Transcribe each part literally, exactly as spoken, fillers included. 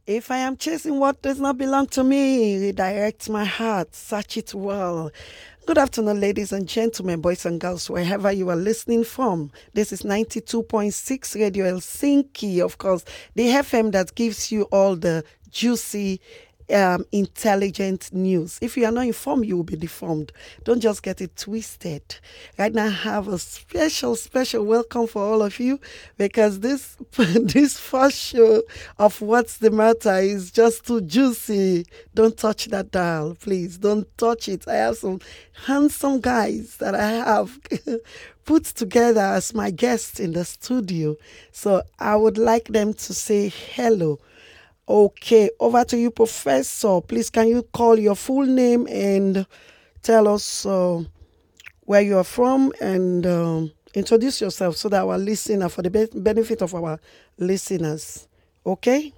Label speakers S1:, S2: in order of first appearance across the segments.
S1: If I am chasing what does not belong to me, redirect my heart, search it well. Good afternoon, ladies and gentlemen, boys and girls, wherever you are listening from. This is ninety-two point six Radio Helsinki, of course, the F M that gives you all the juicy, um, intelligent news. If you are not informed, you will be deformed. Don't just get it twisted. Right now, I have a special, special welcome for all of you because this this first show of What's the Matter is just too juicy. Don't touch that dial, please. Don't touch it. I have some handsome guys that I have put together as my guests in the studio. So I would like them to say hello. Okay, over to you, Professor. Please, can you call your full name and tell us uh, where you are from and um, introduce yourself so that our listener, for the be- benefit of our listeners. Okay?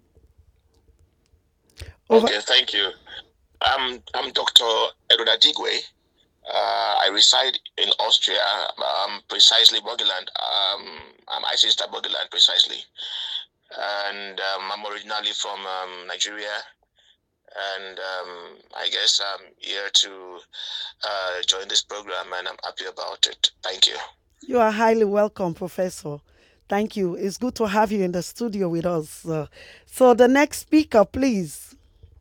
S1: Over.
S2: Okay, thank you. I'm I'm Doctor Eruda Digwe. Uh, I reside in Austria, um, precisely Burgenland. Um, I'm Eisenstadt Burgenland, precisely. And um, I'm originally from um, Nigeria. And um, I guess I'm here to uh, join this program, and I'm happy about it. Thank you.
S1: You are highly welcome, Professor. Thank you. It's good to have you in the studio with us. Uh, so, the next speaker, please.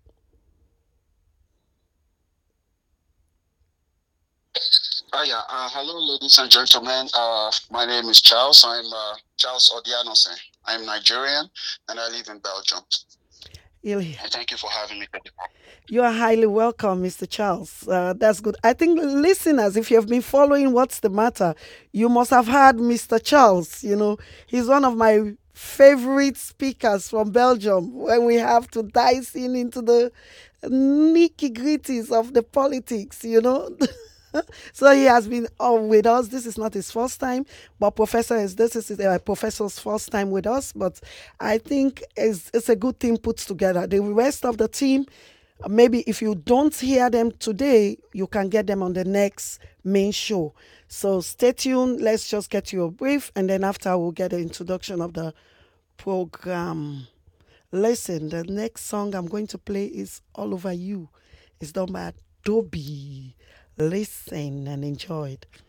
S2: Oh yeah. Uh, hello, ladies and gentlemen. Uh, my name is Charles. I'm uh, Charles Odianose. I'm Nigerian, and I live in Belgium.
S1: You'll-
S2: And thank you for having me.
S1: You are highly welcome, Mister Charles. Uh, that's good. I think listeners, if you have been following What's the Matter, you must have heard Mister Charles. You know, he's one of my favorite speakers from Belgium when we have to dive in into the nitty gritties of the politics, you know. So he has been uh, with us. This is not his first time, but Professor is this is uh, Professor's first time with us. But I think it's, it's a good team put together. The rest of the team, maybe if you don't hear them today, you can get them on the next main show. So stay tuned. Let's just get you a brief, and then after we'll get the introduction of the program. Listen, the next song I'm going to play is All Over You. It's done by Adobe. Listen and enjoy it.